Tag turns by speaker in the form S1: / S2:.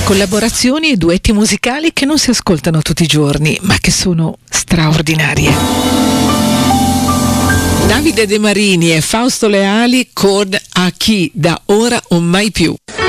S1: Collaborazioni e duetti musicali che non si ascoltano tutti i giorni, ma che sono straordinarie. Davide De Marini e Fausto Leali con A chi da ora o mai più.